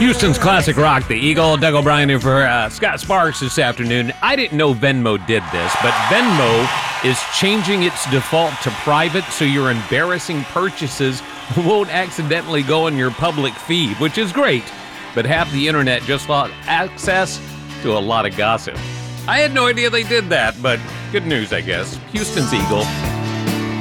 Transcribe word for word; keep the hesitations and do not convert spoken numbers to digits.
Houston's classic rock, the Eagle. Doug O'Brien here for uh, Scott Sparks this afternoon. I didn't know Venmo did this, but Venmo is changing its default to private so your embarrassing purchases won't accidentally go in your public feed, which is great. But half the internet just lost access to a lot of gossip. I had no idea they did that, but good news, I guess. Houston's Eagle.